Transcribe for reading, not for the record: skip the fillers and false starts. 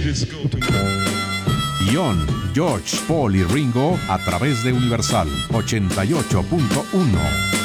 Guión, George, Paul y Ringo a través de Universal 88.1.